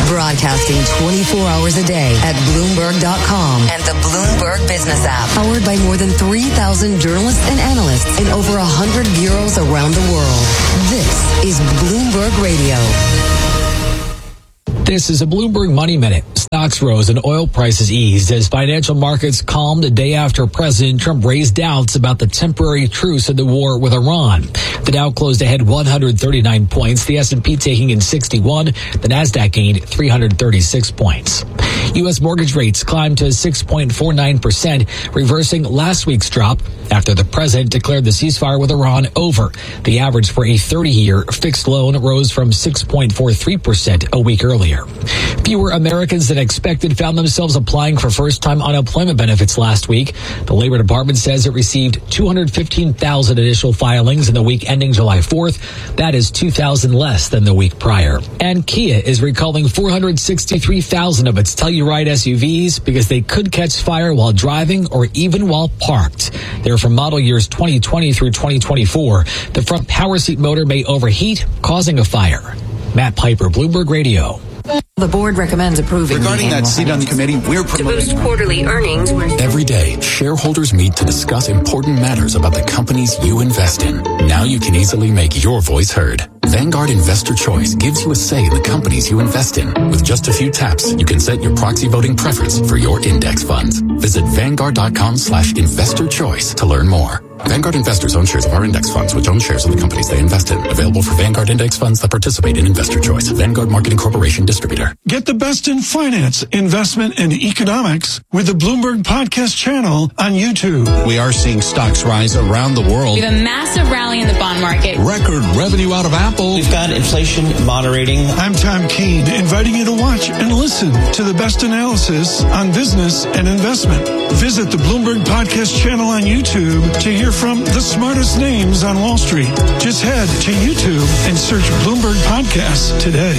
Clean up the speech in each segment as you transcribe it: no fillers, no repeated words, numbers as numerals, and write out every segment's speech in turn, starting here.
Broadcasting 24 hours a day at Bloomberg.com and the Bloomberg Business app. Powered by more than 3,000 journalists and analysts in over 100 bureaus around the world. This is Bloomberg Radio. This is a Bloomberg Money Minute. Stocks rose and oil prices eased as financial markets calmed a day after President Trump raised doubts about the temporary truce in the war with Iran. The Dow closed ahead 139 points, the S&P taking in 61, the Nasdaq gained 336 points. U.S. mortgage rates climbed to 6.49%, reversing last week's drop after the president declared the ceasefire with Iran over. The average for a 30-year fixed loan rose from 6.43% a week earlier. Fewer Americans than expected found themselves applying for first-time unemployment benefits last week. The Labor Department says it received 215,000 initial filings in the week ending July 4th. That is 2,000 less than the week prior. And Kia is recalling 463,000 of its Telluride SUVs because they could catch fire while driving or even while parked. They're from model years 2020 through 2024. The front power seat motor may overheat, causing a fire. Matt Piper, Bloomberg Radio. The board recommends approving. Regarding that seat on the committee, we're to boost quarterly earnings. Every day, shareholders meet to discuss important matters about the companies you invest in. Now you can easily make your voice heard. Vanguard Investor Choice gives you a say in the companies you invest in. With just a few taps, you can set your proxy voting preference for your index funds. Visit Vanguard.com/investor choice to learn more. Vanguard investors own shares of our index funds, which own shares of the companies they invest in. Available for Vanguard index funds that participate in Investor Choice. Vanguard Marketing Corporation distributor. Get the best in finance, investment, and economics with the Bloomberg Podcast channel on YouTube. We are seeing stocks rise around the world. We have a massive rally in the bond market. Record revenue out of Apple. We've got inflation moderating. I'm Tom Keene, inviting you to watch and listen to the best analysis on business and investment. Visit the Bloomberg Podcast channel on YouTube to hear from the smartest names on Wall Street. Just head to YouTube and search Bloomberg Podcasts today.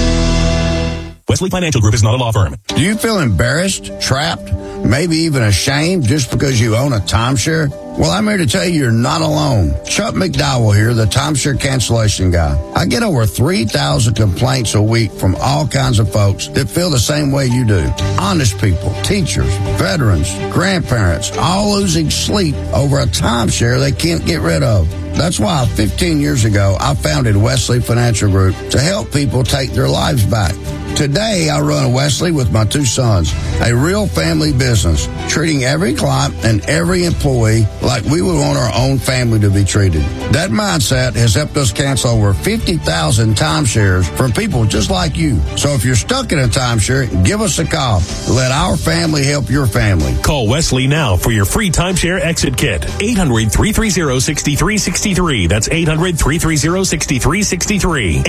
Wesley Financial Group is not a law firm. Do you feel embarrassed, trapped, maybe even ashamed just because you own a timeshare? Well, I'm here to tell you you're not alone. Chuck McDowell here, the timeshare cancellation guy. I get over 3,000 complaints a week from all kinds of folks that feel the same way you do. Honest people, teachers, veterans, grandparents, all losing sleep over a timeshare they can't get rid of. That's why 15 years ago, I founded Wesley Financial Group to help people take their lives back. Today, I run Wesley with my two sons, a real family business, treating every client and every employee like we would want our own family to be treated. That mindset has helped us cancel over 50,000 timeshares from people just like you. So if you're stuck in a timeshare, give us a call. Let our family help your family. Call Wesley now for your free timeshare exit kit. 800-330-6363. That's 800-330-6363.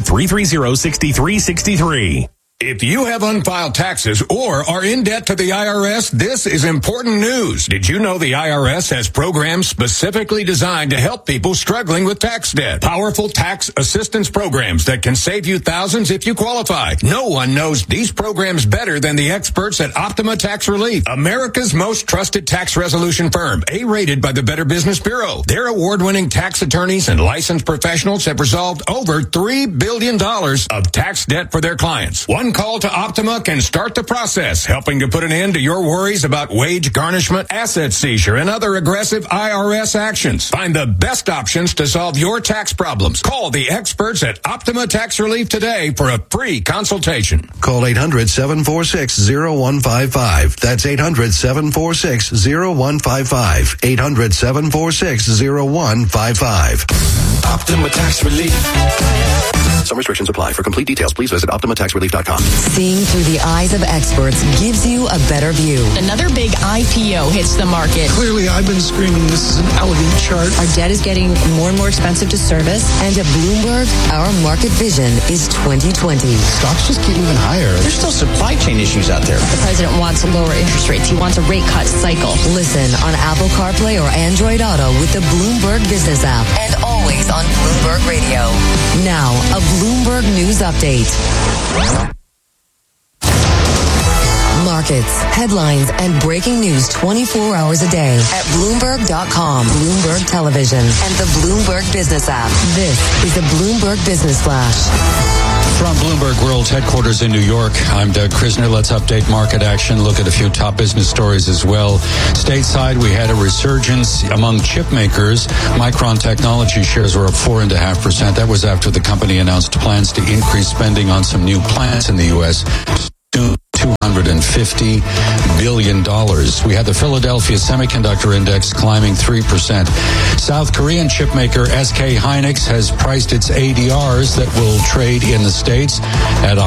800-330-6363. If you have unfiled taxes or are in debt to the IRS, this is important news. Did you know the IRS has programs specifically designed to help people struggling with tax debt? Powerful tax assistance programs that can save you thousands if you qualify. No one knows these programs better than the experts at Optima Tax Relief, America's most trusted tax resolution firm, A-rated by the Better Business Bureau. Their award-winning tax attorneys and licensed professionals have resolved over $3 billion of tax debt for their clients. One call to Optima can start the process, helping to put an end to your worries about wage garnishment, asset seizure, and other aggressive IRS actions. Find the best options to solve your tax problems. Call the experts at Optima Tax Relief today for a free consultation. Call 800-746-0155. That's 800-746-0155. 800-746-0155. Optima Tax Relief. Some restrictions apply. For complete details, please visit OptimaTaxRelief.com. Seeing through the eyes of experts gives you a better view. Another big IPO hits the market. Clearly, I've been screaming this is an elegant chart. Our debt is getting more and more expensive to service. And at Bloomberg, our market vision is 2020. Stocks just keep moving higher. There's still supply chain issues out there. The president wants lower interest rates. He wants a rate cut cycle. Listen on Apple CarPlay or Android Auto with the Bloomberg Business app. And always on Bloomberg Radio. Now, a Bloomberg News Update. markets, headlines, and breaking news 24 hours a day at Bloomberg.com, Bloomberg Television, and the Bloomberg Business app. This is the Bloomberg Business Flash. From Bloomberg World Headquarters in New York, I'm Doug Krisner. Let's update market action, look at a few top business stories as well. Stateside, we had a resurgence among chip makers. Micron Technology shares were up 4.5%. That was after the company announced plans to increase spending on some new plants in the U.S. $250 billion. We had the Philadelphia Semiconductor Index climbing 3%. South Korean chipmaker SK Hynix has priced its ADRs that will trade in the States at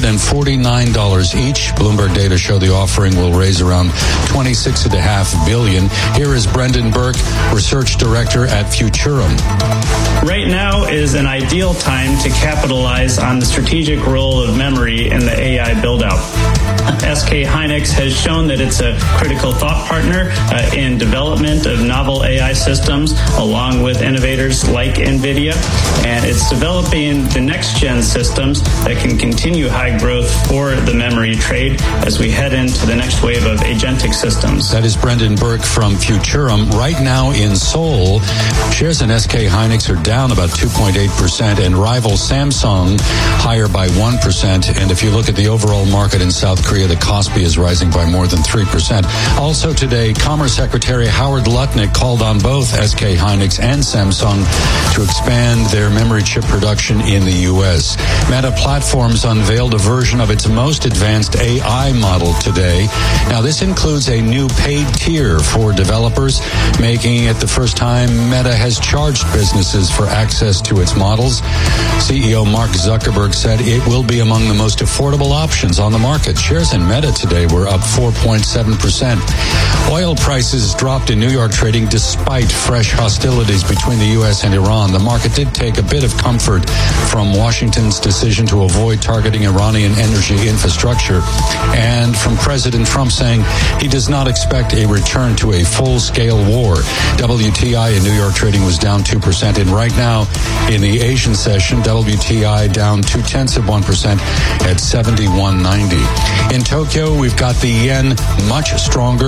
$149 each. Bloomberg data show the offering will raise around $26.5 billion. Here is Brendan Burke, Research Director at Futurum. Right now is an ideal time to capitalize on the strategic role of memory in the AI build-out. SK Hynix has shown that it's a critical thought partner in development of novel AI systems, along with innovators like NVIDIA, and it's developing the next-gen systems that can continue high growth for the memory trade as we head into the next wave of agentic systems. That is Brendan Burke from Futurum. Right now in Seoul, shares in SK Hynix are down about 2.8%, and rival Samsung higher by 1%. And if you look at the overall market in South Korea, the Kospi is rising by more than 3%. Also today, Commerce Secretary Howard Lutnick called on both SK Hynix and Samsung to expand their memory chip production in the U.S. Meta Platforms unveiled a version of its most advanced AI model today. Now, this includes a new paid tier for developers, making it the first time Meta has charged businesses for access to its models. CEO Mark Zuckerberg said it will be among the most affordable options on the market. Shares in Meta today were up 4.7%. Oil prices dropped in New York trading despite fresh hostilities between the U.S. and Iran. The market did take a bit of comfort from Washington's decision to avoid targeting Iranian energy infrastructure, and from President Trump saying he does not expect a return to a full-scale war. WTI in New York trading was down 2%, and right now in the Asian session, WTI down 0.2% at 71.90. In Tokyo, we've got the yen much stronger,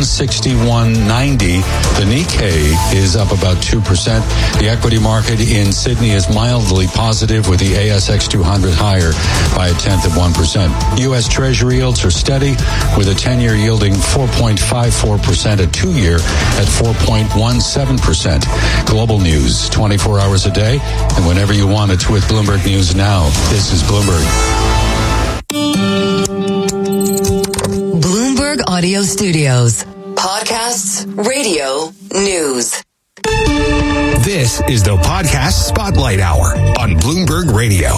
161.90. The Nikkei is up about 2%. The equity market in Sydney is mildly positive, with the ASX 200 higher by 0.1%. U.S. Treasury yields are steady, with a 10-year yielding 4.54%, a 2-year at 4.17%. Global news, 24 hours a day, and whenever you want, it's with Bloomberg News Now. This is Bloomberg. Bloomberg Audio Studios. Podcasts, radio, news. This is the Podcast Spotlight Hour on Bloomberg Radio.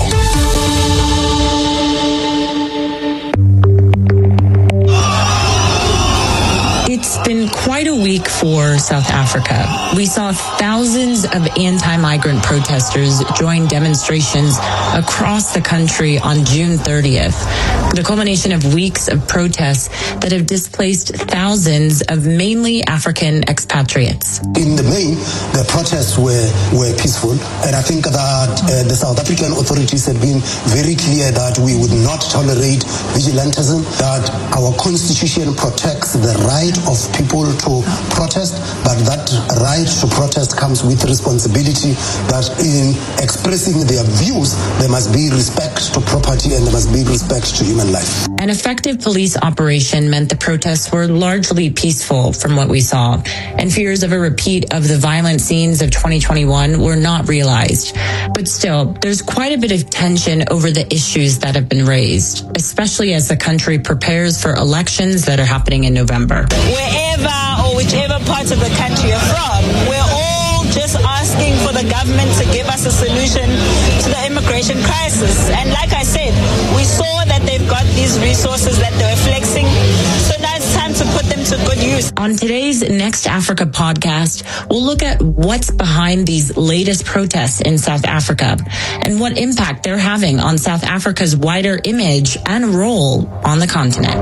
It's been quite a week for South Africa. We saw thousands of anti-migrant protesters join demonstrations across the country on June 30th. The culmination of weeks of protests that have displaced thousands of mainly African expatriates. In the main, the protests were peaceful, and I think that the South African authorities have been very clear that we would not tolerate vigilantism, that our constitution protects the right of people to protest, but that right to protest comes with responsibility, that in expressing their views, there must be respect to property and there must be respect to human life. An effective police operation meant the protests were largely peaceful from what we saw, and fears of a repeat of the violent scenes of 2021 were not realized. But still, there's quite a bit of tension over the issues that have been raised, especially as the country prepares for elections that are happening in November. Wherever or whichever part of the country you're from, we're all just asking for the government to give us a solution to the immigration crisis. And like I said, we saw that they've got these resources that they were flexing. So now it's time to put them to good use. On today's Next Africa podcast, we'll look at what's behind these latest protests in South Africa and what impact they're having on South Africa's wider image and role on the continent.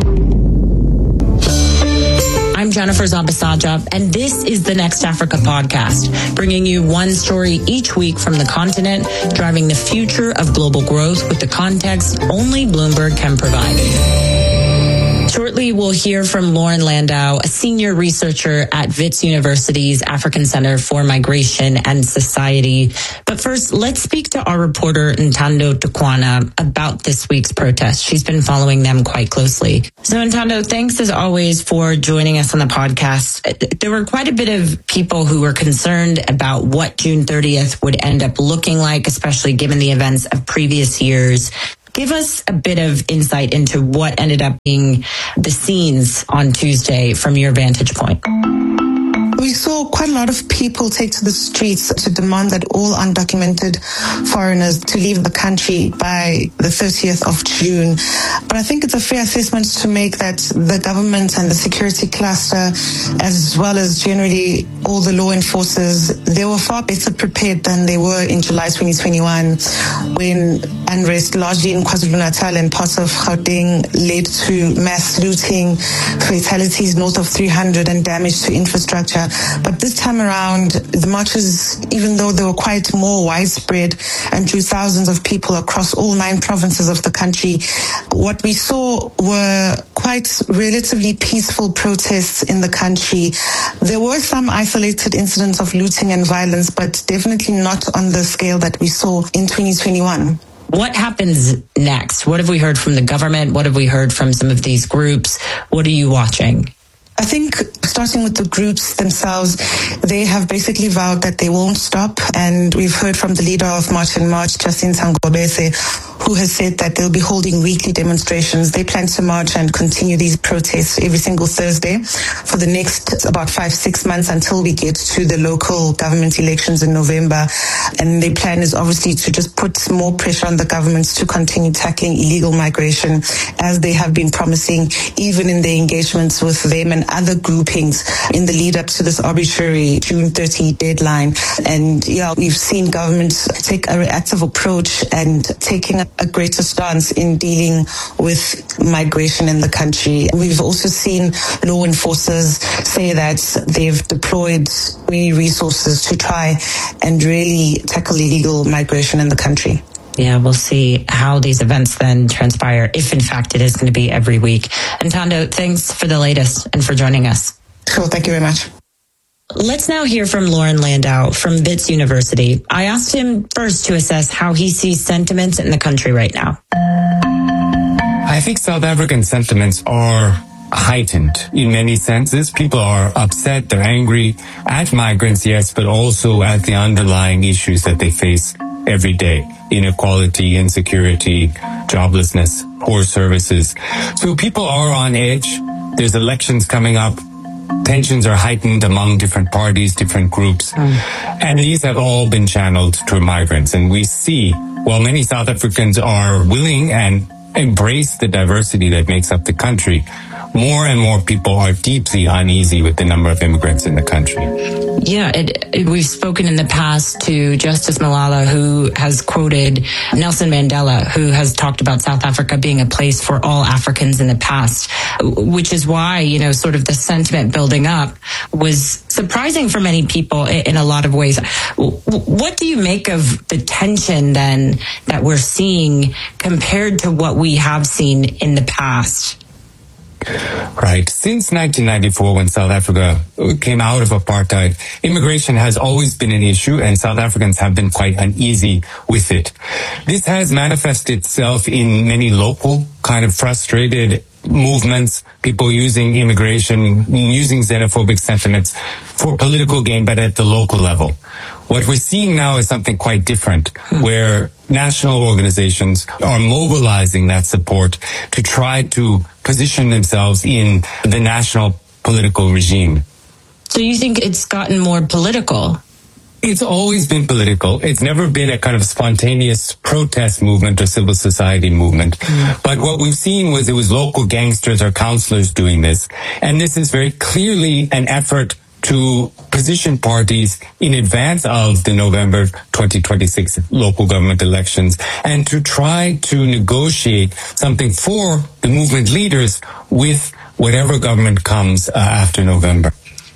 I'm Jennifer Zabasaja, and this is the Next Africa podcast, bringing you one story each week from the continent, driving the future of global growth with the context only Bloomberg can provide. Shortly, we'll hear from Lauren Landau, a senior researcher at Wits University's African Center for Migration and Society. But first, let's speak to our reporter, Ntando Tukwana, about this week's protest. She's been following them quite closely. So, Ntando, thanks as always for joining us on the podcast. There were quite a bit of people who were concerned about what June 30th would end up looking like, especially given the events of previous years. Give us a bit of insight into what ended up being the scenes on Tuesday from your vantage point. We saw quite a lot of people take to the streets to demand that all undocumented foreigners to leave the country by the 30th of June. But I think it's a fair assessment to make that the government and the security cluster, as well as generally all the law enforcers, they were far better prepared than they were in July 2021 when unrest largely in KwaZulu-Natal and parts of Gauteng led to mass looting, fatalities north of 300 and damage to infrastructure. But this time around, the marches, even though they were quite more widespread and drew thousands of people across all 9 provinces of the country, what we saw were quite relatively peaceful protests in the country. There were some isolated incidents of looting and violence, but definitely not on the scale that we saw in 2021. What happens next? What have we heard from the government? What have we heard from some of these groups? What are you watching? I think starting with the groups themselves, they have basically vowed that they won't stop. And we've heard from the leader of March and March, Jacinth Sangobese, who has said that they'll be holding weekly demonstrations. They plan to march and continue these protests every single Thursday for the next about 5-6 months until we get to the local government elections in November. And their plan is obviously to just put more pressure on the governments to continue tackling illegal migration, as they have been promising, even in their engagements with them and other groupings in the lead up to this arbitrary June 30 deadline. And yeah, we've seen governments take a reactive approach and taking a greater stance in dealing with migration in the country. We've also seen law enforcers say that they've deployed many resources to try and really tackle illegal migration in the country. Yeah, we'll see how these events then transpire, if in fact it is going to be every week. And Ntando, thanks for the latest and for joining us. Sure, thank you very much. Let's now hear from Lauren Landau from Wits University. I asked him first to assess how he sees sentiments in the country right now. I think South African sentiments are heightened in many senses. People are upset, they're angry at migrants, yes, but also at the underlying issues that they face every day. Inequality, insecurity, joblessness, poor services. So people are on edge. There's elections coming up. Tensions are heightened among different parties, different groups. And these have all been channeled to migrants. And we see, while many South Africans are willing and embrace the diversity that makes up the country, more and more people are deeply uneasy with the number of immigrants in the country. Yeah, we've spoken in the past to Justice Malala, who has quoted Nelson Mandela, who has talked about South Africa being a place for all Africans in the past, which is why, you know, sort of the sentiment building up was surprising for many people in a lot of ways. What do you make of the tension then that we're seeing compared to what we have seen in the past? Right. Since 1994, when South Africa came out of apartheid, immigration has always been an issue, and South Africans have been quite uneasy with it. This has manifested itself in many local kind of frustrated movements, people using immigration, using xenophobic sentiments for political gain, but at the local level. What we're seeing now is something quite different, where national organizations are mobilizing that support to try to position themselves in the national political regime. So you think it's gotten more political? It's always been political. It's never been a kind of spontaneous protest movement or civil society movement. But what we've seen was it was local gangsters or councillors doing this. And this is very clearly an effort to position parties in advance of the November 2026 local government elections and to try to negotiate something for the movement leaders with whatever government comes after November.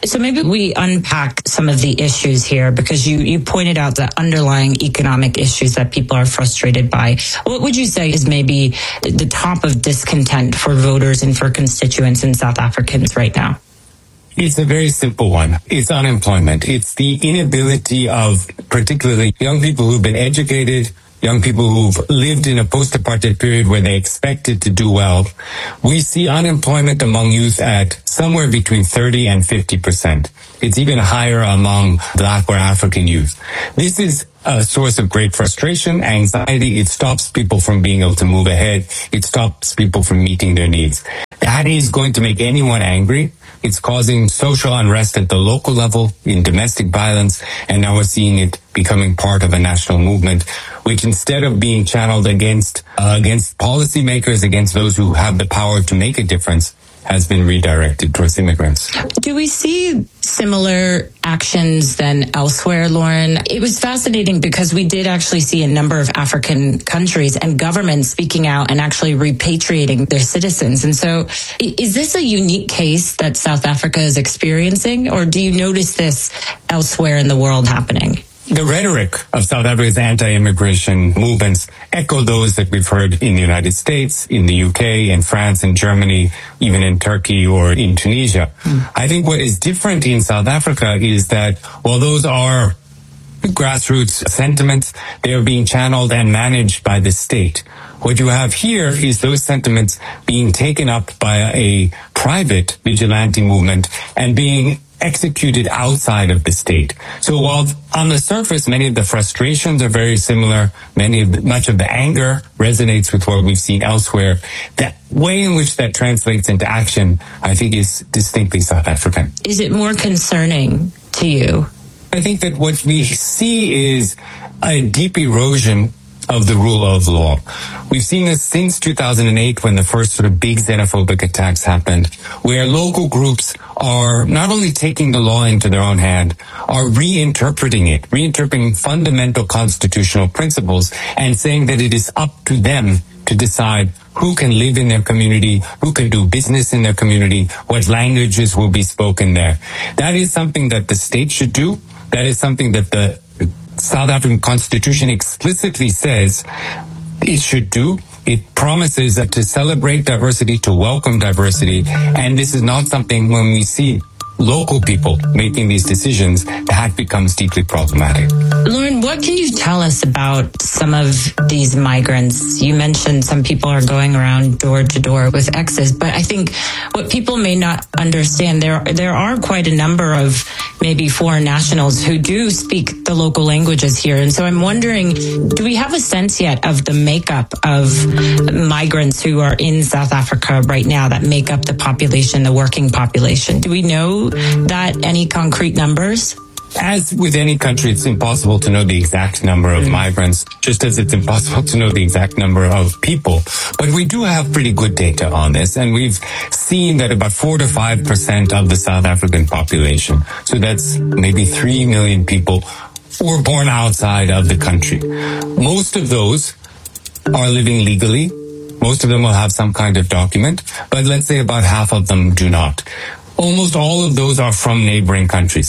So maybe we unpack some of the issues here, because you pointed out the underlying economic issues that people are frustrated by. What would you say is maybe the top of discontent for voters and for constituents and South Africans right now? It's a very simple one. It's unemployment. It's the inability of particularly young people who've been educated, young people who've lived in a post-apartheid period where they expected to do well. We see unemployment among youth at somewhere between 30 and 50%. It's even higher among Black or African youth. This is a source of great frustration, anxiety. It stops people from being able to move ahead. It stops people from meeting their needs. That is going to make anyone angry. It's causing social unrest at the local level, in domestic violence, and now we're seeing it becoming part of a national movement, which instead of being channeled against policymakers, against those who have the power to make a difference, has been redirected towards immigrants. Do we see similar actions than elsewhere, Lauren? It was fascinating because we did actually see a number of African countries and governments speaking out and actually repatriating their citizens. And so is this a unique case that South Africa is experiencing, or do you notice this elsewhere in the world happening? The rhetoric of South Africa's anti-immigration movements echo those that we've heard in the United States, in the UK, in France, in Germany, even in Turkey or in Tunisia. I think what is different in South Africa is that while those are grassroots sentiments, they are being channeled and managed by the state. What you have here is those sentiments being taken up by a private vigilante movement and being executed outside of the state. So while on the surface many of the frustrations are very similar, much of the anger resonates with what we've seen elsewhere, the way in which that translates into action, I think, is distinctly South African. Is it more concerning to you? I think that what we see is a deep erosion of the rule of law. We've seen this since 2008 when the first sort of big xenophobic attacks happened, where local groups are not only taking the law into their own hand, are reinterpreting fundamental constitutional principles and saying that it is up to them to decide who can live in their community, who can do business in their community, what languages will be spoken there. That is something that the state should do. That is something that the South African Constitution explicitly says it should do. It promises that to celebrate diversity, to welcome diversity, and this is not something when we see local people making these decisions, that becomes deeply problematic. Lauren, what can you tell us about some of these migrants? You mentioned some people are going around door to door with X's, but I think what people may not understand, there are quite a number of maybe foreign nationals who do speak the local languages here. And so I'm wondering, do we have a sense yet of the makeup of migrants who are in South Africa right now that make up the population, the working population? Do we know that, any concrete numbers? As with any country, it's impossible to know the exact number of migrants, just as it's impossible to know the exact number of people. But we do have pretty good data on this, and we've seen that about 4 to 5% of the South African population, so that's maybe 3 million people, were born outside of the country. Most of those are living legally. Most of them will have some kind of document, but let's say about half of them do not. Almost all of those are from neighboring countries.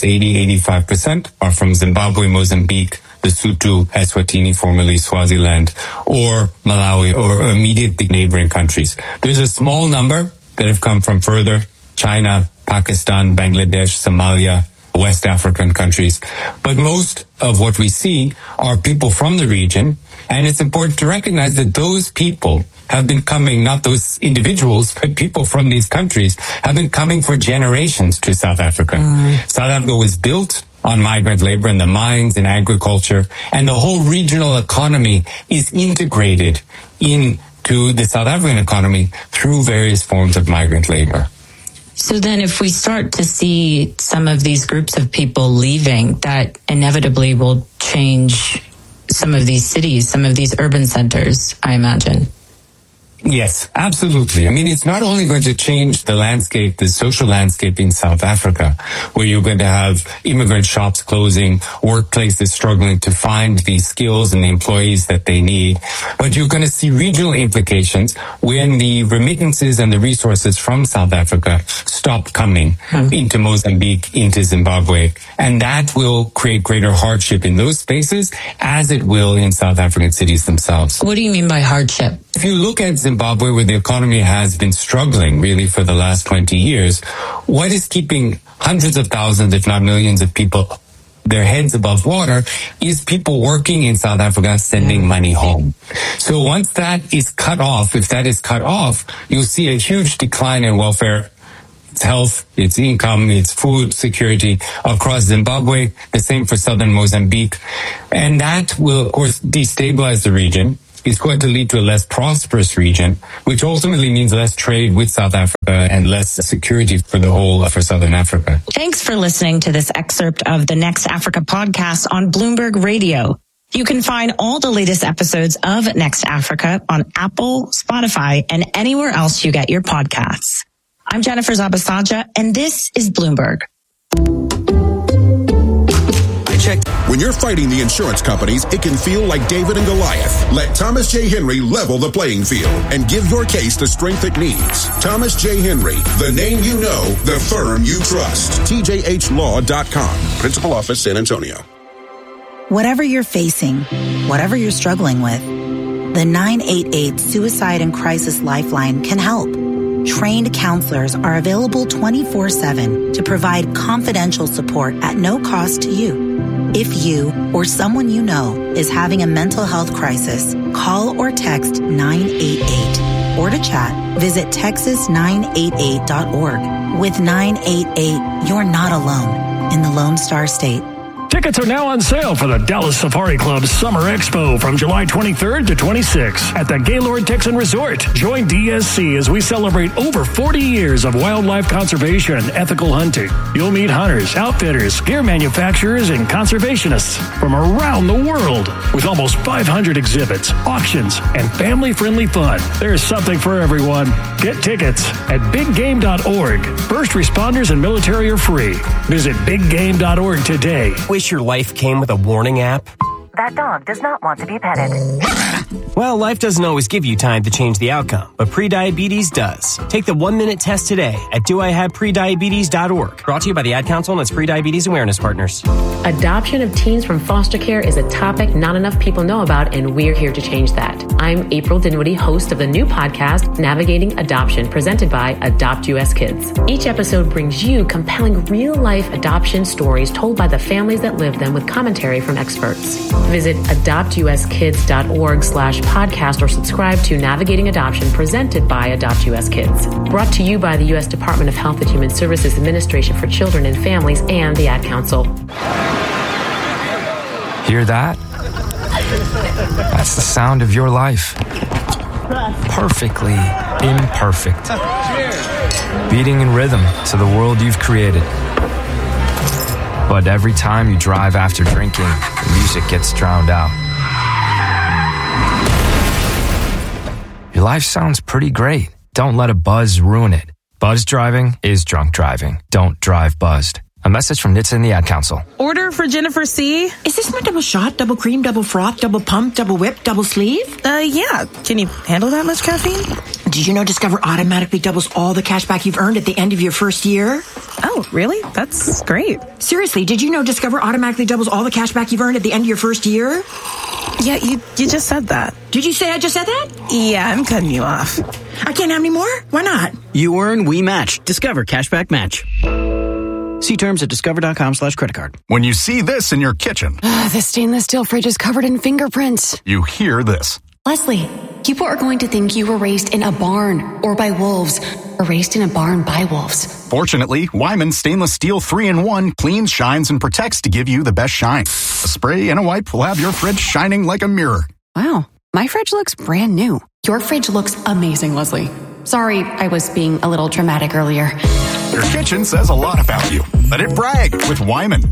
85% are from Zimbabwe, Mozambique, Lesotho, Eswatini, formerly Swaziland, or Malawi, or immediate neighboring countries. There's a small number that have come from further: China, Pakistan, Bangladesh, Somalia, West African countries. But most of what we see are people from the region, and it's important to recognize that those people have been coming, not those individuals, but people from these countries have been coming for generations to South Africa. South Africa was built on migrant labor in the mines and agriculture, and the whole regional economy is integrated into the South African economy through various forms of migrant labor. So then if we start to see some of these groups of people leaving, that inevitably will change some of these cities, some of these urban centers, I imagine. Yes, absolutely. I mean, it's not only going to change the landscape, the social landscape in South Africa, where you're going to have immigrant shops closing, workplaces struggling to find the skills and the employees that they need, but you're going to see regional implications when the remittances and the resources from South Africa stop coming into Mozambique, into Zimbabwe, and that will create greater hardship in those spaces as it will in South African cities themselves. What do you mean by hardship? If you look at Zimbabwe, where the economy has been struggling really for the last 20 years, what is keeping hundreds of thousands, if not millions of people, their heads above water is people working in South Africa sending money home. So once that is cut off, if that is cut off, you'll see a huge decline in welfare, its health, its income, its food security across Zimbabwe, the same for southern Mozambique. And that will, of course, destabilize the region. It's going to lead to a less prosperous region, which ultimately means less trade with South Africa and less security for the whole, for Southern Africa. Thanks for listening to this excerpt of the Next Africa podcast on Bloomberg Radio. You can find all the latest episodes of Next Africa on Apple, Spotify, and anywhere else you get your podcasts. I'm Jennifer Zabasaja, and this is Bloomberg. When you're fighting the insurance companies, it can feel like David and Goliath. Let Thomas J. Henry level the playing field and give your case the strength it needs. Thomas J. Henry, the name you know, the firm you trust. TJHLaw.com. Principal Office, San Antonio. Whatever you're facing, whatever you're struggling with, the 988 Suicide and Crisis Lifeline can help. Trained counselors are available 24/7 to provide confidential support at no cost to you. If you or someone you know is having a mental health crisis, call or text 988. Or to chat, visit texas988.org. With 988, you're not alone in the Lone Star State. Tickets are now on sale for the Dallas Safari Club's Summer Expo from July 23rd to 26th at the Gaylord Texan Resort. Join DSC as we celebrate over 40 years of wildlife conservation and ethical hunting. You'll meet hunters, outfitters, gear manufacturers, and conservationists from around the world. With almost 500 exhibits, auctions, and family-friendly fun, there's something for everyone. Get tickets at biggame.org. First responders and military are free. Visit biggame.org today. Wish your life came with a warning app? That dog does not want to be petted. Well, life doesn't always give you time to change the outcome, but prediabetes does. Take the 1-minute test today at doihaveprediabetes.org. Brought to you by the Ad Council and its Prediabetes Awareness Partners. Adoption of teens from foster care is a topic not enough people know about, and we're here to change that. I'm April Dinwiddie, host of the new podcast, Navigating Adoption, presented by Adopt US Kids. Each episode brings you compelling real-life adoption stories told by the families that live them with commentary from experts. Visit adoptuskids.org/podcast or subscribe to Navigating Adoption, presented by Adopt US Kids. Brought to you by the U.S. Department of Health and Human Services Administration for Children and Families and the Ad Council. Hear that? That's the sound of your life. Perfectly imperfect. Beating in rhythm to the world you've created. But every time you drive after drinking, the music gets drowned out. Your life sounds pretty great. Don't let a buzz ruin it. Buzz driving is drunk driving. Don't drive buzzed. A message from NHTSA and the Ad Council. Order for Jennifer C. Is this my double shot, double cream, double froth, double pump, double whip, double sleeve? Yeah. Can you handle that much caffeine? Did you know Discover automatically doubles all the cash back you've earned at the end of your first year? Oh, really? That's great. Seriously, did you know Discover automatically doubles all the cash back you've earned at the end of your first year? Yeah, you just said that. Did you say I just said that? Yeah, I'm cutting you off. I can't have any more? Why not? You earn, we match. Discover Cashback Match. See terms at discover.com/creditcard. When you see this in your kitchen. The stainless steel fridge is covered in fingerprints. You hear this. Leslie, people are going to think you were raised in a barn or by wolves or raised in a barn by wolves. Fortunately, Wyman Stainless Steel 3-in-1 cleans, shines, and protects to give you the best shine. A spray and a wipe will have your fridge shining like a mirror. Wow, my fridge looks brand new. Your fridge looks amazing, Leslie. Sorry, I was being a little dramatic earlier. Your kitchen says a lot about you. Let it brag with Wyman.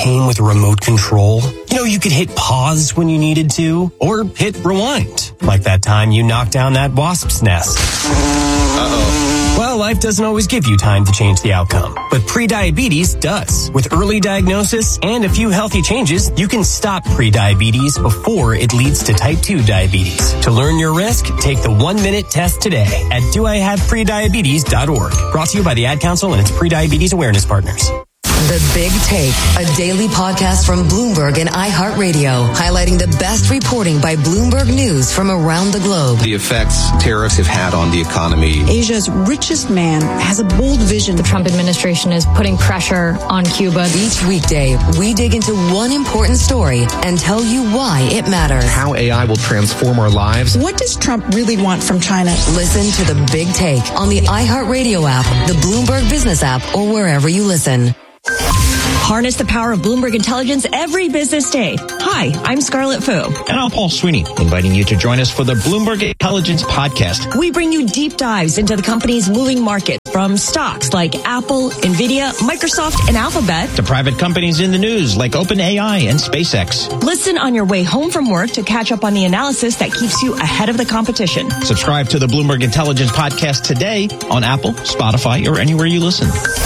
came with a remote control. You know, you could hit pause when you needed to, or hit rewind, like that time you knocked down that wasp's nest. Well, life doesn't always give you time to change the outcome, but prediabetes does. With early diagnosis and a few healthy changes, you can stop prediabetes before it leads to type 2 diabetes. To learn your risk, take the 1-minute test today at doihaveprediabetes.org. Brought to you by the Ad Council and its prediabetes awareness partners. The Big Take, a daily podcast from Bloomberg and iHeartRadio, highlighting the best reporting by Bloomberg News from around the globe. The effects tariffs have had on the economy. Asia's richest man has a bold vision. The Trump administration is putting pressure on Cuba. Each weekday, we dig into one important story and tell you why it matters. How AI will transform our lives. What does Trump really want from China? Listen to The Big Take on the iHeartRadio app, the Bloomberg Business app, or wherever you listen. Harness the power of Bloomberg Intelligence every business day. Hi, I'm Scarlett Fu. And I'm Paul Sweeney, inviting you to join us for the Bloomberg Intelligence Podcast. We bring you deep dives into the company's moving market, from stocks like Apple, Nvidia, Microsoft, and Alphabet, to private companies in the news like OpenAI and SpaceX. Listen on your way home from work to catch up on the analysis that keeps you ahead of the competition. Subscribe to the Bloomberg Intelligence Podcast today on Apple, Spotify, or anywhere you listen.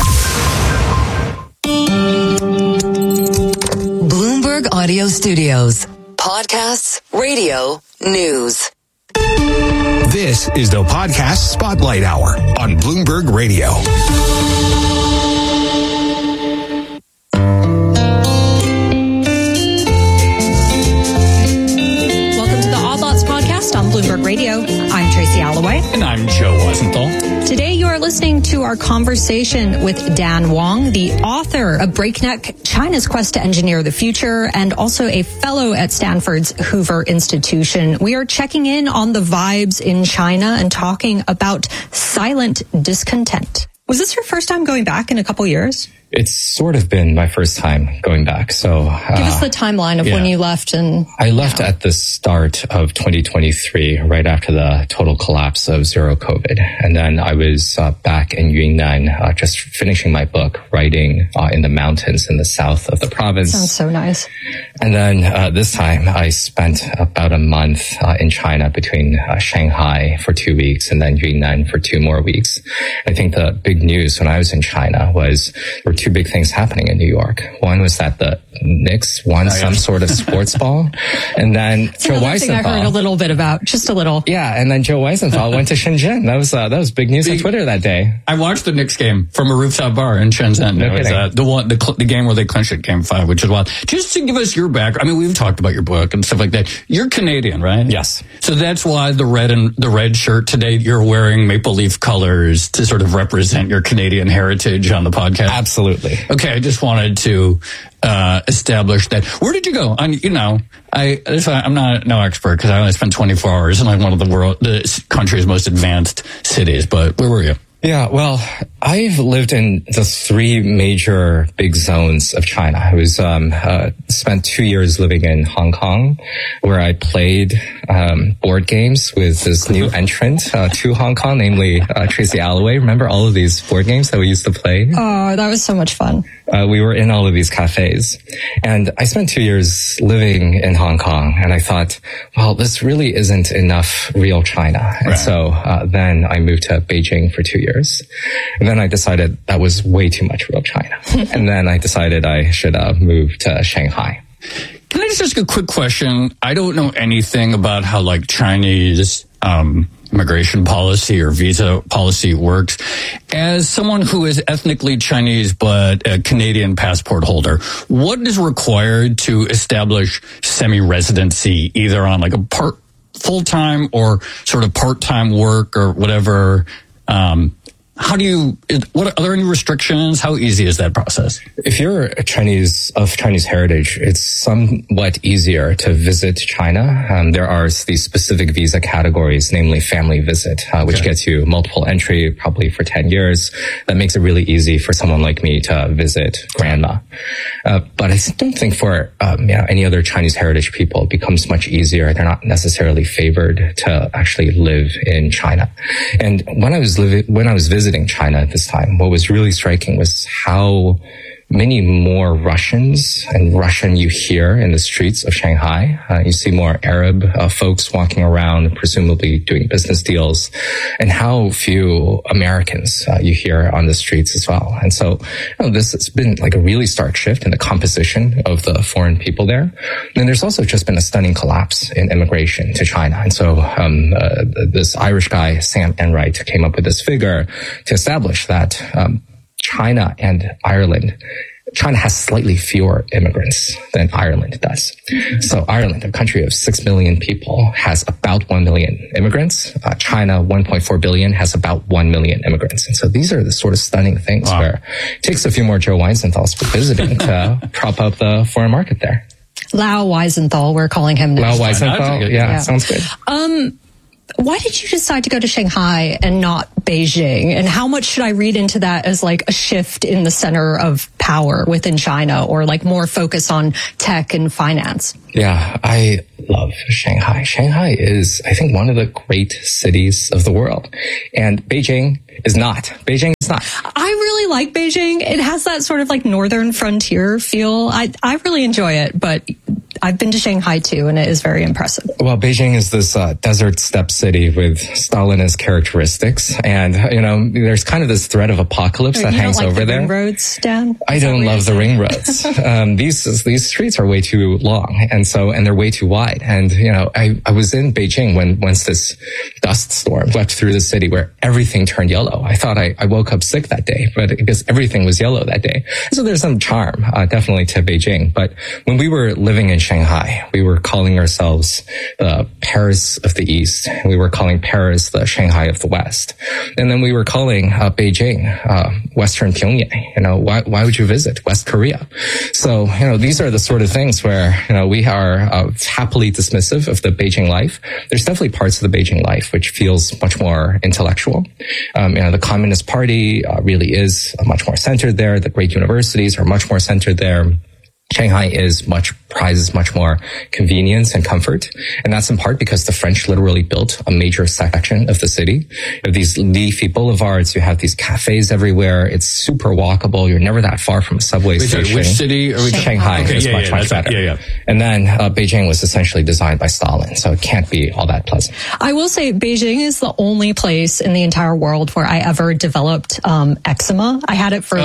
Bloomberg Audio Studios. Podcasts, radio, news. This is the Podcast Spotlight Hour on Bloomberg Radio. Welcome to the Odd Lots Podcast on Bloomberg Radio. I'm Tracy Alloway. And I'm Joe Weisenthal. Today you are listening to our conversation with Dan Wang, the author of Breakneck, China's Quest to Engineer the Future, and also a fellow at Stanford's Hoover Institution. We are checking in on the vibes in China and talking about silent discontent. Was this your first time going back in a couple years? It's sort of been my first time going back. So give us the timeline of when you left. And I left at the start of 2023, right after the total collapse of zero COVID. And then I was back in Yunnan, just finishing my book, writing in the mountains in the south of the province. Sounds so nice. And then this time I spent about a month in China, between Shanghai for 2 weeks and then Yunnan for 2 more weeks. I think the big news when I was in China was there were 2 big things happening in New York. One was that the Knicks won some sort of sports ball. And then Joe Weisenthal. I heard a little bit about, just a little. Yeah. And then Joe Weisenthal went to Shenzhen. That was big news on Twitter that day. I watched the Knicks game from a rooftop bar in Shenzhen. No it was the game where they clinched it, Game 5, which is wild. Just to give us your background. I mean, we've talked about your book and stuff like that. You're Canadian, right? Yes. So that's why the red shirt today, you're wearing maple leaf colors to sort of represent your Canadian heritage on the podcast. Absolutely. Okay. I just wanted to establish that. Where did you go? I'm not no expert because I only spent 24 hours in like one of the country's most advanced cities. But where were you? Yeah, well, I've lived in the 3 major big zones of China. I was spent 2 years living in Hong Kong, where I played board games with this new entrant to Hong Kong, namely Tracy Alloway. Remember all of these board games that we used to play? Oh, that was so much fun. We were in all of these cafes. And I spent 2 years living in Hong Kong, and I thought, well, this really isn't enough real China. And right. So then I moved to Beijing for 2 years. And then I decided that was way too much real China. And then I decided I should move to Shanghai. Can I just ask a quick question? I don't know anything about how like Chinese immigration policy or visa policy works. As someone who is ethnically Chinese but a Canadian passport holder, what is required to establish semi-residency, either on like a full-time or sort of part-time work or whatever? Are there any restrictions? How easy is that process? If you're of Chinese heritage, it's somewhat easier to visit China. There are these specific visa categories, namely family visit, which gets you multiple entry, probably for 10 years. That makes it really easy for someone like me to visit grandma. But I don't think for any other Chinese heritage people, it becomes much easier. They're not necessarily favored to actually live in China. And when I was visiting China at this time, what was really striking was how many more Russians and Russian you hear in the streets of Shanghai. You see more Arab folks walking around, presumably doing business deals, and how few Americans you hear on the streets as well. And so this has been like a really stark shift in the composition of the foreign people there. And there's also just been a stunning collapse in immigration to China. And so this Irish guy, Sam Enright, came up with this figure to establish that China and Ireland, China has slightly fewer immigrants than Ireland does. So Ireland, a country of 6 million people, has about 1 million immigrants. China, 1.4 billion, has about 1 million immigrants. And so these are the sort of stunning things where it takes a few more Joe Weisenthals visiting to prop up the foreign market there. Lau Weisenthal, we're calling him now. Lau Weisenthal, yeah, sounds good. Why did you decide to go to Shanghai and not Beijing? And how much should I read into that as like a shift in the center of power within China, or like more focus on tech and finance? Yeah, I love Shanghai. Shanghai is, I think, one of the great cities of the world. And Beijing is not. Beijing is not. I really like Beijing. It has that sort of like northern frontier feel. I really enjoy it, but I've been to Shanghai too, and it is very impressive. Well, Beijing is this desert steppe city with Stalinist characteristics. And, there's kind of this threat of apocalypse that hangs over there. Ring roads, Dan? I don't love the ring roads. These streets are way too long. And they're way too wide. And, I was in Beijing once this dust storm swept through the city where everything turned yellow. I thought I woke up sick that day, but because everything was yellow that day. So there's some charm, definitely, to Beijing. But when we were living in Shanghai, we were calling ourselves the Paris of the East. We were calling Paris the Shanghai of the West. And then we were calling Beijing Western Pyongyang. Why would you visit West Korea? So, these are the sort of things where, we are happily dismissive of the Beijing life. There's definitely parts of the Beijing life which feels much more intellectual. The Communist Party really is much more centered there. The great universities are much more centered there. Shanghai prizes much more convenience and comfort. And that's in part because the French literally built a major section of the city. You have these leafy boulevards. You have these cafes everywhere. It's super walkable. You're never that far from a subway station. Which city are we talking? Shanghai is much better. Yeah. And then Beijing was essentially designed by Stalin, so it can't be all that pleasant. I will say Beijing is the only place in the entire world where I ever developed eczema. I had it for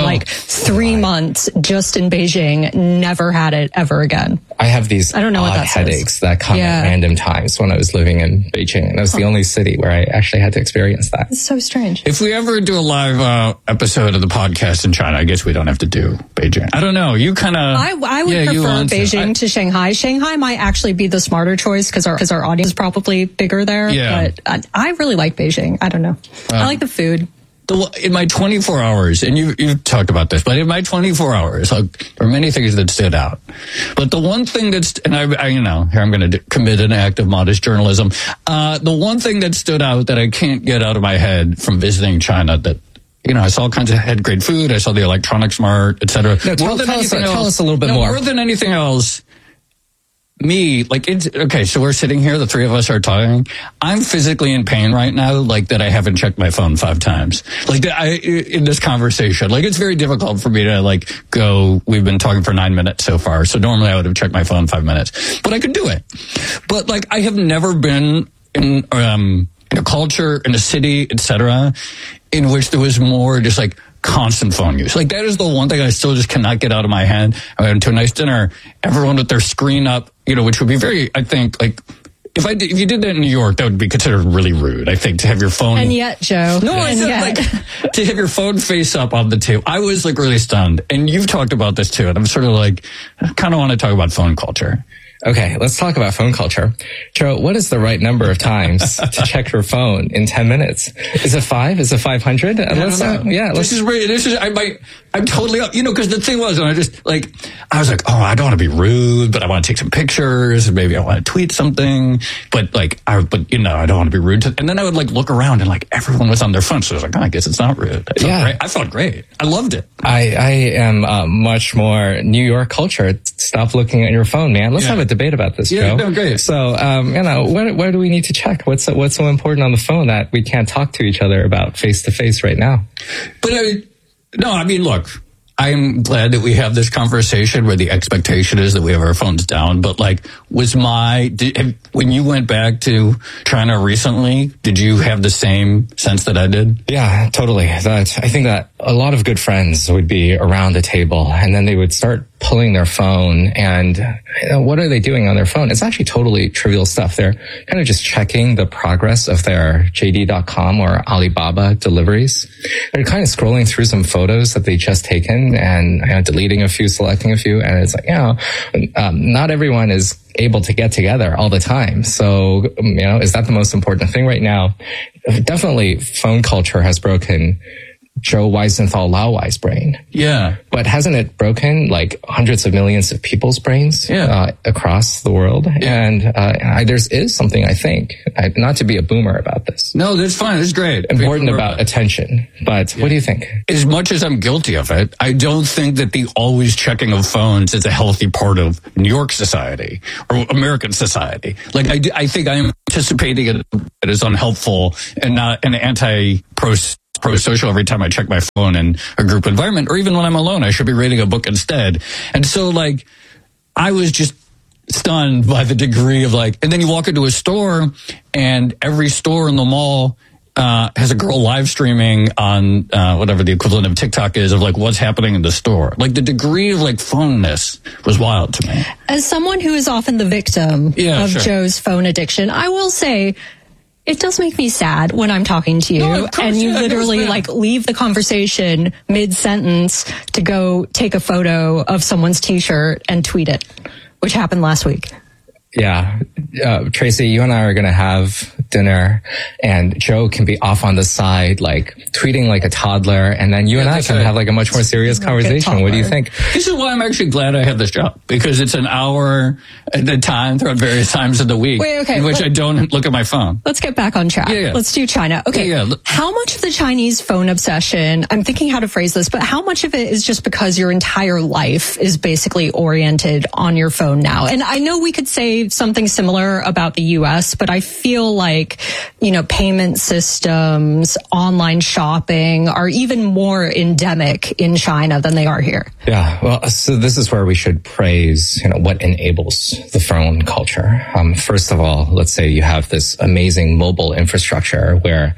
3 months just in Beijing. Never had it ever again. I have these odd headaches that come at random times when I was living in Beijing. And that was the only city where I actually had to experience that. It's so strange. If we ever do a live episode of the podcast in China, I guess we don't have to do Beijing. I don't know. You kind of... I would prefer Beijing to Shanghai. Shanghai might actually be the smarter choice because our audience is probably bigger there. Yeah. But I really like Beijing. I don't know. I like the food. In my 24 hours, and you've talked about this, but in my 24 hours, there are many things that stood out. But the one thing here I'm going to commit an act of modest journalism. The one thing that stood out that I can't get out of my head from visiting China that, I saw had great food. I saw the electronics mart, etc. No, tell us a little bit more. More than anything else, so we're sitting here, the three of us are talking. I'm physically in pain right now, that I haven't checked my phone 5 times. In this conversation, it's very difficult for me to go, we've been talking for 9 minutes so far. So normally I would have checked my phone 5 minutes, but I could do it. But I have never been in a culture, in a city, etc., in which there was more just constant phone use. That is the one thing I still just cannot get out of my head. I went to a nice dinner, everyone with their screen up, which would be very, I think, if you did that in New York, that would be considered really rude, I think, to have your phone. And yet, Joe. No, I said, to have your phone face up on the table. I was really stunned. And you've talked about this too. And I'm sort of I kind of want to talk about phone culture. Okay, let's talk about phone culture. Joe, what is the right number of times to check your phone in 10 minutes? Is it 5? Is it 500? I'm totally up, because the thing was, and I just I was I don't want to be rude, but I want to take some pictures. Maybe I want to tweet something, but I don't want to be rude. And then I would look around and everyone was on their phone. So I was I guess it's not rude. I felt great. I loved it. I am much more New York culture. Stop looking at your phone, man. Let's have a debate about this, Joe. No, great. So, where do we need to check? What's so important on the phone that we can't talk to each other about face to face right now? But look, I'm glad that we have this conversation where the expectation is that we have our phones down. But like, when you went back to China recently, did you have the same sense that I did? Yeah, totally. I think that a lot of good friends would be around the table and then they would start pulling their phone and what are they doing on their phone? It's actually totally trivial stuff. They're kind of just checking the progress of their JD.com or Alibaba deliveries. They're kind of scrolling through some photos that they just taken and deleting a few, selecting a few. And it's like, not everyone is able to get together all the time. So, is that the most important thing right now? Definitely phone culture has broken Joe Weisenthal Lauwai's brain. Yeah. But hasn't it broken like hundreds of millions of people's brains across the world? Yeah. And there is something, I think, not to be a boomer about this. No, that's fine. That's great. Important about attention. But what do you think? As much as I'm guilty of it, I don't think that the always checking of phones is a healthy part of New York society or American society. Like, I think I am anticipating it as unhelpful and not an pro-social every time I check my phone in a group environment, or even when I'm alone, I should be reading a book instead. And so, like, I was just stunned by the degree of, like, and then you walk into a store, and every store in the mall has a girl live streaming on whatever the equivalent of TikTok is, of, like, what's happening in the store. Like, the degree of, like, phoneness was wild to me. As someone who is often the victim of Joe's phone addiction, I will say, it does make me sad when I'm talking to you and you literally like leave the conversation mid-sentence to go take a photo of someone's t-shirt and tweet it, which happened last week. Yeah. Tracy, you and I are going to have dinner and Joe can be off on the side, like tweeting like a toddler. And then you and I can have like a much more serious conversation. What do you think? This is why I'm actually glad I have this job, because it's an hour at a time throughout various times of the week in which I don't look at my phone. Let's get back on track. Let's do China. Okay. How much of the Chinese phone obsession, I'm thinking how to phrase this, but how much of it is just because your entire life is basically oriented on your phone now? And I know we could say something similar about the US, but I feel like, payment systems, online shopping are even more endemic in China than they are here. Yeah. Well, so this is where we should praise, what enables the phone culture. First of all, let's say you have this amazing mobile infrastructure where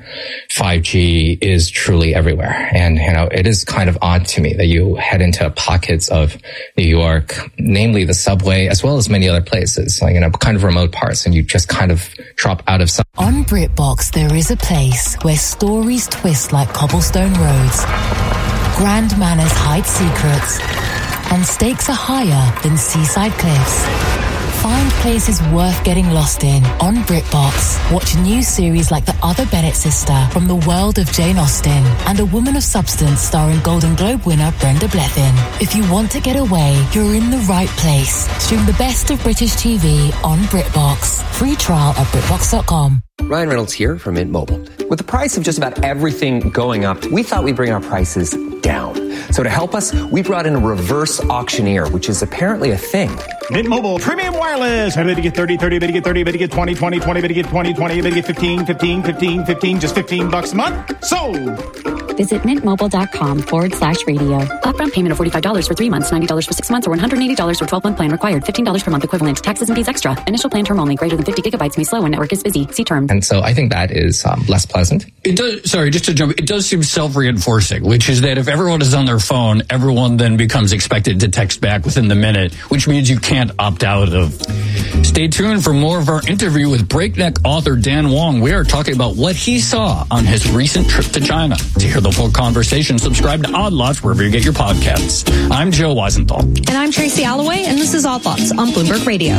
5G is truly everywhere. And, it is kind of odd to me that you head into pockets of New York, namely the subway, as well as many other places, like, kind of remote parts, and you just kind of drop out of sight. On BritBox, there is a place where stories twist like cobblestone roads, grand manners hide secrets, and stakes are higher than seaside cliffs. Find places worth getting lost in on BritBox. Watch new series like The Other Bennett Sister from the world of Jane Austen and A Woman of Substance starring Golden Globe winner Brenda Blethyn. If you want to get away, you're in the right place. Stream the best of British TV on BritBox. Free trial at BritBox.com. Ryan Reynolds here from Mint Mobile. With the price of just about everything going up, we thought we'd bring our prices down. So to help us, we brought in a reverse auctioneer, which is apparently a thing. Mint Mobile Premium Wireless. How did you get 30, 30, bid you get 30, bid you get 20, 20, 20, bid you get 20, 20, bid you get 15, 15, 15, 15, just $15 a month? Sold! Visit mintmobile.com/radio. Upfront payment of $45 for 3 months, $90 for 6 months, or $180 for 12-month plan required. $15 per month equivalent. Taxes and fees extra. Initial plan term only. Greater than 50 gigabytes may slow when network is busy. See terms. And so I think that is less pleasant. It does. Sorry, just to jump. It does seem self-reinforcing, which is that if everyone is on their phone, everyone then becomes expected to text back within the minute, which means you can't opt out of. Stay tuned for more of our interview with Breakneck author Dan Wong. We are talking about what he saw on his recent trip to China. To hear the full conversation, subscribe to Odd Lots wherever you get your podcasts. I'm Joe Weisenthal. And I'm Tracy Alloway, and this is Odd Lots on Bloomberg Radio.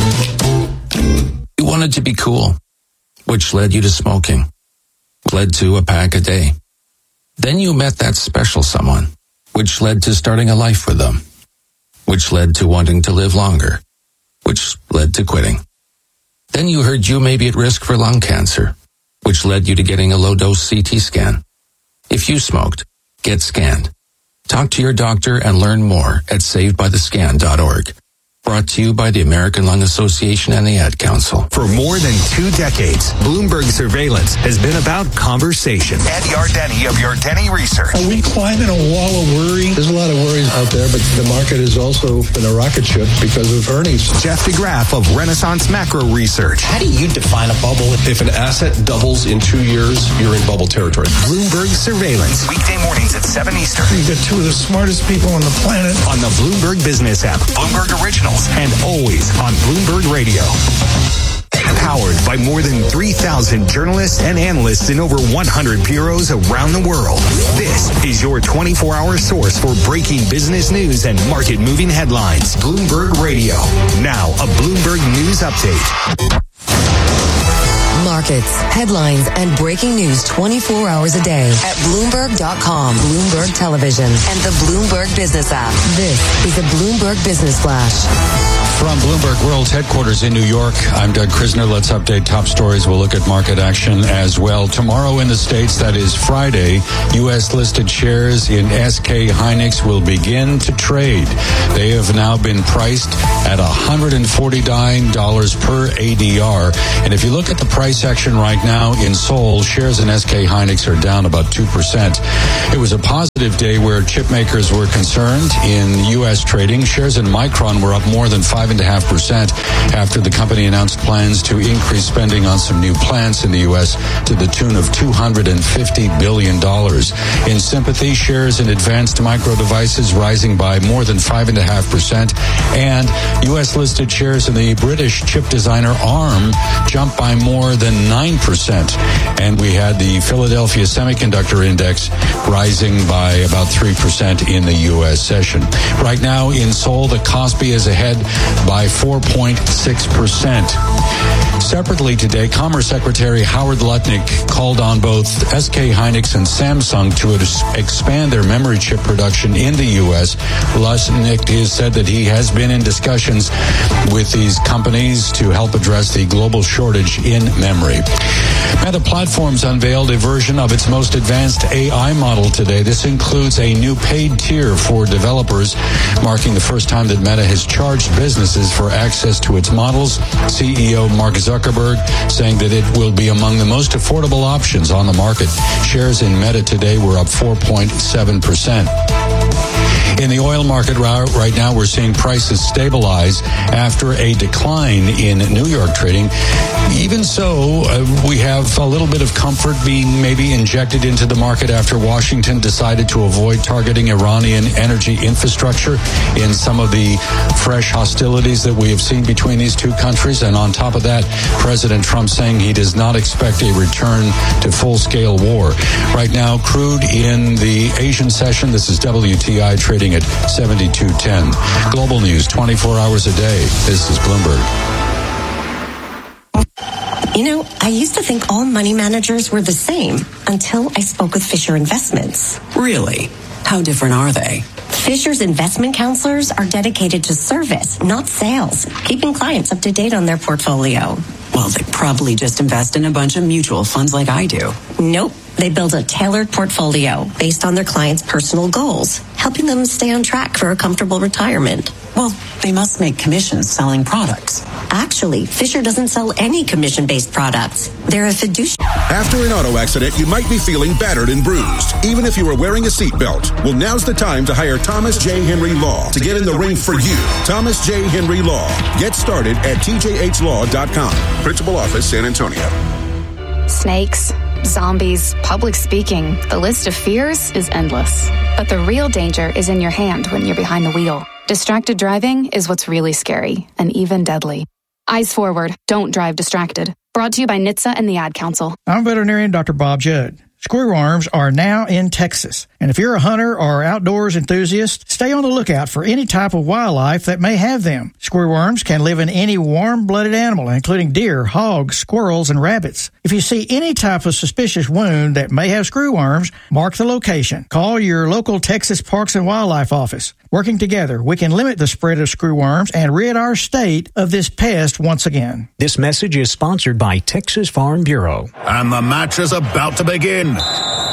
You wanted to be cool, which led you to smoking, led to a pack a day. Then you met that special someone, which led to starting a life with them, which led to wanting to live longer, which led to quitting. Then you heard you may be at risk for lung cancer, which led you to getting a low-dose CT scan. If you smoked, get scanned. Talk to your doctor and learn more at savedbythescan.org. Brought to you by the American Lung Association and the Ad Council. For more than 2 decades, Bloomberg Surveillance has been about conversation. Ed Yardeni of Yardeni Research. Are we climbing a wall of worry? There's a lot of worries out there, but the market is also in a rocket ship because of earnings. Jeff DeGraff of Renaissance Macro Research. How do you define a bubble? If an asset doubles in 2 years, you're in bubble territory. Bloomberg Surveillance. Weekday mornings at 7 Eastern. You get 2 of the smartest people on the planet. On the Bloomberg Business app. Bloomberg Originals. And always on Bloomberg Radio. Powered by more than 3,000 journalists and analysts in over 100 bureaus around the world. This is your 24-hour source for breaking business news and market-moving headlines. Bloomberg Radio. Now, a Bloomberg News Update. Markets, headlines, and breaking news 24 hours a day at Bloomberg.com, Bloomberg Television, and the Bloomberg Business app. This is a Bloomberg Business Flash. From Bloomberg World's headquarters in New York, I'm Doug Krisner. Let's update top stories. We'll look at market action as well. Tomorrow in the States, that is Friday, U.S.-listed shares in SK Hynix will begin to trade. They have now been priced at $149 per ADR. And if you look at the price action right now in Seoul, shares in SK Hynix are down about 2%. It was a positive day where chip makers were concerned in U.S. trading. Shares in Micron were up more than 5.5% after the company announced plans to increase spending on some new plants in the U.S. to the tune of $250 billion. In sympathy, shares in Advanced Micro Devices rising by more than 5.5%, and U.S.-listed shares in the British chip designer ARM jumped by more than 9%. And we had the Philadelphia Semiconductor Index rising by about 3% in the U.S. session. Right now in Seoul, the Kospi is ahead by 4.6%. Separately today, Commerce Secretary Howard Lutnick called on both SK Hynix and Samsung to expand their memory chip production in the U.S. Lutnick has said that he has been in discussions with these companies to help address the global shortage in memory. Meta Platforms unveiled a version of its most advanced AI model today. This includes a new paid tier for developers, marking the first time that Meta has charged businesses for access to its models. CEO Mark Zuckerberg saying that it will be among the most affordable options on the market. Shares in Meta today were up 4.7%. In the oil market right now, we're seeing prices stabilize after a decline in New York trading. Even so, we have a little bit of comfort being maybe injected into the market after Washington decided to avoid targeting Iranian energy infrastructure in some of the fresh hostilities that we have seen between these two countries. And on top of that, President Trump saying he does not expect a return to full-scale war. Right now, crude in the Asian session, this is WTI trading at 72.10. Global news 24 hours a day. This is Bloomberg. You know, I used to think all money managers were the same until I spoke with Fisher Investments. Really? How different are they? Fisher's investment counselors are dedicated to service, not sales, keeping clients up to date on their portfolio. Well, they probably just invest in a bunch of mutual funds like I do. Nope. They build a tailored portfolio based on their clients' personal goals, helping them stay on track for a comfortable retirement. Well, they must make commissions selling products. Actually, Fisher doesn't sell any commission-based products. They're a fiduciary. After an auto accident, you might be feeling battered and bruised, even if you were wearing a seatbelt. Well, now's the time to hire Thomas J. Henry Law to get in the ring for you. Thomas J. Henry Law. Get started at tjhlaw.com. Principal Office, San Antonio. Snakes, zombies, public speaking. The list of fears is endless. But the real danger is in your hand when you're behind the wheel. Distracted driving is what's really scary and even deadly. Eyes forward. Don't drive distracted. Brought to you by NHTSA and the Ad Council. I'm veterinarian Dr. Bob Judd. Squirrelworms are now in Texas. And if you're a hunter or outdoors enthusiast, stay on the lookout for any type of wildlife that may have them. Squirrelworms can live in any warm-blooded animal, including deer, hogs, squirrels, and rabbits. If you see any type of suspicious wound that may have screwworms, mark the location. Call your local Texas Parks and Wildlife office. Working together, we can limit the spread of screwworms and rid our state of this pest once again. This message is sponsored by Texas Farm Bureau. And the match is about to begin.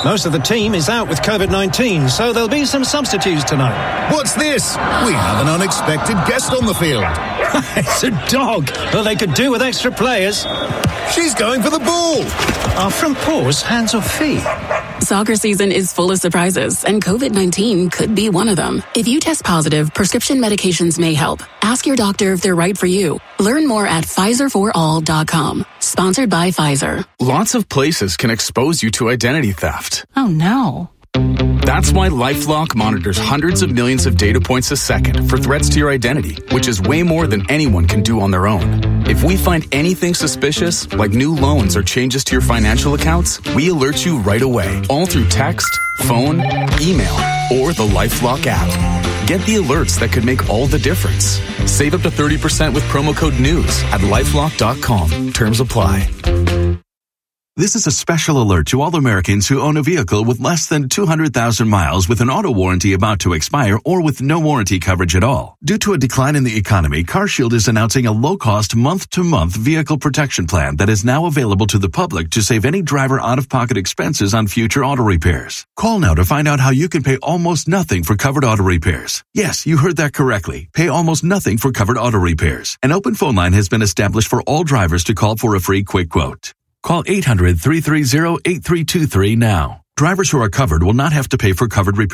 Most of the team is out with COVID-19, so there'll be some substitutes tonight. What's this? We have an unexpected guest on the field. It's a dog. Well, they could do with extra players. She's going for the ball. Are front paws hands or feet? Soccer season is full of surprises, and COVID-19 could be one of them. If you test positive, prescription medications may help. Ask your doctor if they're right for you. Learn more at PfizerForAll.com. Sponsored by Pfizer. Lots of places can expose you to identity theft. Oh, no. That's why LifeLock monitors hundreds of millions of data points a second for threats to your identity, which is way more than anyone can do on their own. If we find anything suspicious, like new loans or changes to your financial accounts, we alert you right away, all through text, phone, email, or the LifeLock app. Get the alerts that could make all the difference. Save up to 30% with promo code NEWS at LifeLock.com. Terms apply. This is a special alert to all Americans who own a vehicle with less than 200,000 miles with an auto warranty about to expire or with no warranty coverage at all. Due to a decline in the economy, CarShield is announcing a low-cost month-to-month vehicle protection plan that is now available to the public to save any driver out-of-pocket expenses on future auto repairs. Call now to find out how you can pay almost nothing for covered auto repairs. Yes, you heard that correctly. Pay almost nothing for covered auto repairs. An open phone line has been established for all drivers to call for a free quick quote. Call 800-330-8323 now. Drivers who are covered will not have to pay for covered repairs.